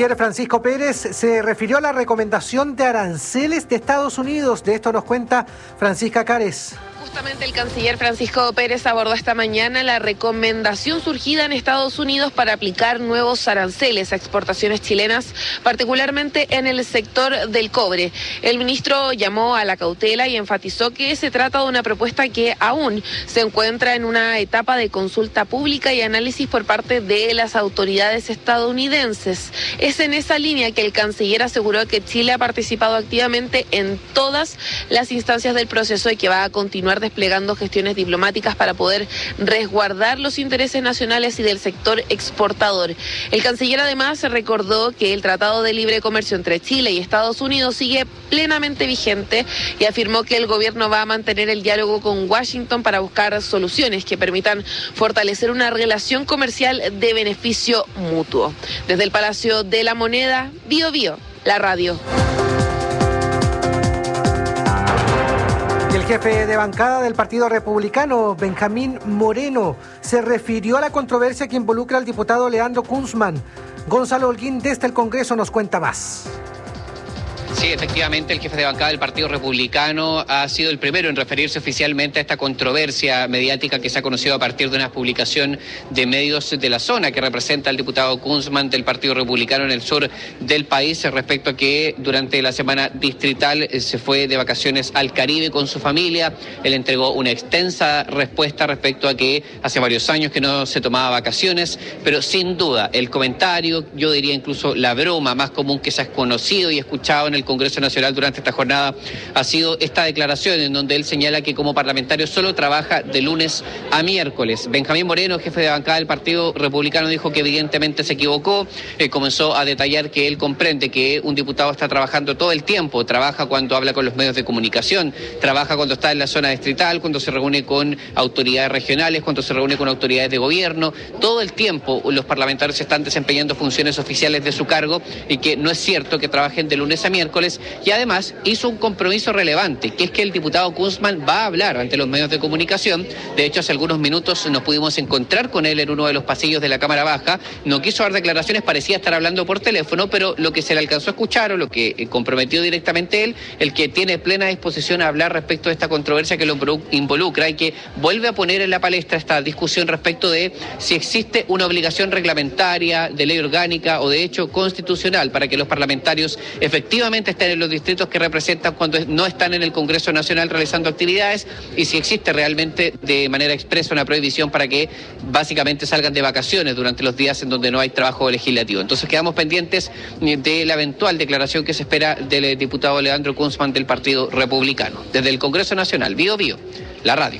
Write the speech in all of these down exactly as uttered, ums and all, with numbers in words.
canciller Francisco Pérez se refirió a la recomendación de aranceles de Estados Unidos. De esto nos cuenta Francisca Cárez. Justamente el canciller Francisco Pérez abordó esta mañana la recomendación surgida en Estados Unidos para aplicar nuevos aranceles a exportaciones chilenas, particularmente en el sector del cobre. El ministro llamó a la cautela y enfatizó que se trata de una propuesta que aún se encuentra en una etapa de consulta pública y análisis por parte de las autoridades estadounidenses. Es en esa línea que el canciller aseguró que Chile ha participado activamente en todas las instancias del proceso y que va a continuar desplegando gestiones diplomáticas para poder resguardar los intereses nacionales y del sector exportador. El canciller además recordó que el Tratado de Libre Comercio entre Chile y Estados Unidos sigue plenamente vigente y afirmó que el gobierno va a mantener el diálogo con Washington para buscar soluciones que permitan fortalecer una relación comercial de beneficio mutuo. Desde el Palacio de la Moneda, Bio Bio, la radio. El jefe de bancada del Partido Republicano, Benjamín Moreno, se refirió a la controversia que involucra al diputado Leandro Kunzmann. Gonzalo Holguín desde el Congreso nos cuenta más. Sí, efectivamente, el jefe de bancada del Partido Republicano ha sido el primero en referirse oficialmente a esta controversia mediática que se ha conocido a partir de una publicación de medios de la zona que representa al diputado Kunzmann del Partido Republicano en el sur del país respecto a que durante la semana distrital se fue de vacaciones al Caribe con su familia. Él entregó una extensa respuesta respecto a que hace varios años que no se tomaba vacaciones, pero sin duda el comentario, yo diría incluso la broma más común que se ha conocido y escuchado en el Congreso Nacional durante esta jornada ha sido esta declaración en donde él señala que como parlamentario solo trabaja de lunes a miércoles. Benjamín Moreno, jefe de bancada del Partido Republicano, dijo que evidentemente se equivocó, eh, comenzó a detallar que él comprende que un diputado está trabajando todo el tiempo, trabaja cuando habla con los medios de comunicación, trabaja cuando está en la zona distrital, cuando se reúne con autoridades regionales, cuando se reúne con autoridades de gobierno, todo el tiempo los parlamentarios están desempeñando funciones oficiales de su cargo y que no es cierto que trabajen de lunes a miércoles. Y además hizo un compromiso relevante, que es que el diputado Kunzmann va a hablar ante los medios de comunicación. De hecho, hace algunos minutos nos pudimos encontrar con él en uno de los pasillos de la Cámara Baja. No quiso dar declaraciones, parecía estar hablando por teléfono, pero lo que se le alcanzó a escuchar o lo que comprometió directamente él, el que tiene plena disposición a hablar respecto de esta controversia que lo involucra y que vuelve a poner en la palestra esta discusión respecto de si existe una obligación reglamentaria, de ley orgánica o de hecho constitucional para que los parlamentarios efectivamente estén en los distritos que representan cuando no están en el Congreso Nacional realizando actividades y si existe realmente de manera expresa una prohibición para que básicamente salgan de vacaciones durante los días en donde no hay trabajo legislativo. Entonces quedamos pendientes de la eventual declaración que se espera del diputado Leandro Kunzmann del Partido Republicano. Desde el Congreso Nacional, Bio Bio, la radio.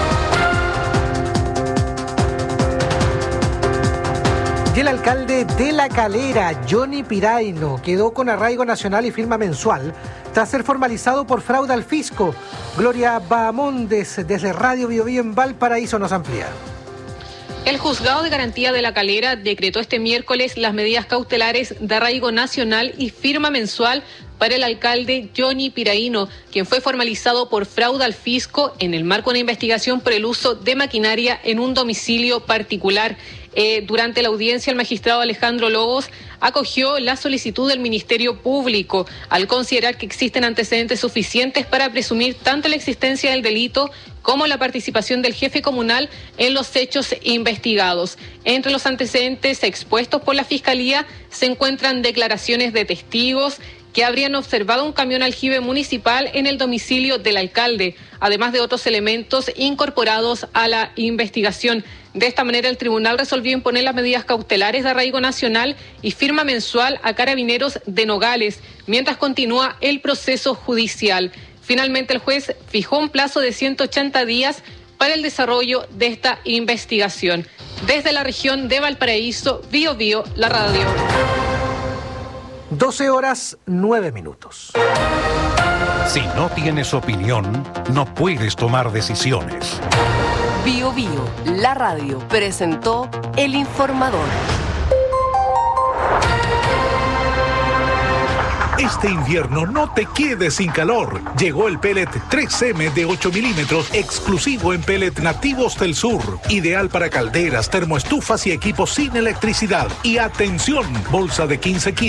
Y el alcalde de La Calera, Johnny Piraino, quedó con arraigo nacional y firma mensual tras ser formalizado por fraude al fisco. Gloria Bahamondes, desde Radio Bio Bio en Valparaíso, nos amplía. El Juzgado de Garantía de La Calera decretó este miércoles las medidas cautelares de arraigo nacional y firma mensual para el alcalde Johnny Piraino, quien fue formalizado por fraude al fisco en el marco de una investigación por el uso de maquinaria en un domicilio particular. Eh, durante la audiencia, el magistrado Alejandro Lobos acogió la solicitud del Ministerio Público al considerar que existen antecedentes suficientes para presumir tanto la existencia del delito como la participación del jefe comunal en los hechos investigados. Entre los antecedentes expuestos por la Fiscalía se encuentran declaraciones de testigos que habrían observado un camión aljibe municipal en el domicilio del alcalde, además de otros elementos incorporados a la investigación. De esta manera, el tribunal resolvió imponer las medidas cautelares de arraigo nacional y firma mensual a Carabineros de Nogales, mientras continúa el proceso judicial. Finalmente, el juez fijó un plazo de ciento ochenta días para el desarrollo de esta investigación. Desde la región de Valparaíso, Bio Bio, la radio. doce horas, nueve minutos. Si no tienes opinión, no puedes tomar decisiones. Bio Bio, la radio, presentó El Informador. Este invierno no te quedes sin calor. Llegó el pellet tres eme de ocho milímetros, exclusivo en pellet nativos del sur. Ideal para calderas, termoestufas y equipos sin electricidad. Y atención, bolsa de quince kilos.